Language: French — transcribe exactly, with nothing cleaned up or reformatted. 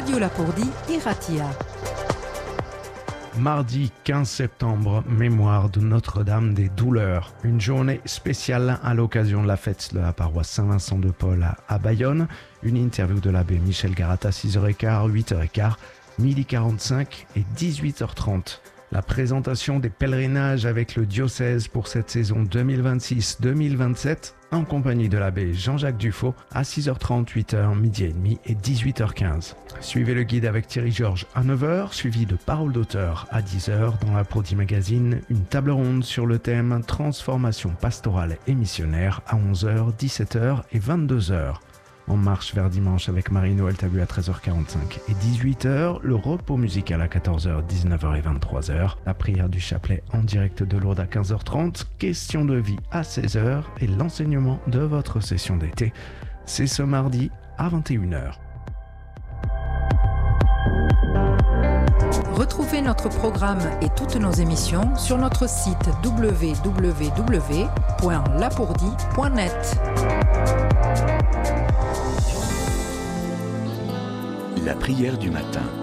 Radio Lapourdie Iratia. Mardi quinze septembre, mémoire de Notre-Dame des Douleurs. Une journée spéciale à l'occasion de la fête de la paroisse Saint-Vincent de Paul à Bayonne. Une interview de l'abbé Michel Garat à six heures quinze, huit heures quinze, midi quarante-cinq et dix-huit heures trente. La présentation des pèlerinages avec le diocèse pour cette saison deux mille vingt-six deux mille vingt-sept en compagnie de l'abbé Jean-Jacques Dufaux à six heures trente, huit heures, midi et demi et dix-huit heures quinze. Suivez le guide avec Thierry Georges à neuf heures, suivi de paroles d'auteur à dix heures dans Lapourdie Magazine, une table ronde sur le thème transformation pastorale et missionnaire à onze heures, dix-sept heures et vingt-deux heures. En marche vers dimanche avec Marie-Noël Tabu à treize heures quarante-cinq et dix-huit heures, le repos musical à quatorze heures, dix-neuf heures et vingt-trois heures, la prière du chapelet en direct de Lourdes à quinze heures trente, question de vie à seize heures et l'enseignement de votre session d'été. C'est ce mardi à vingt et une heures. Retrouvez notre programme et toutes nos émissions sur notre site w w w point lapourdie point net. La prière du matin.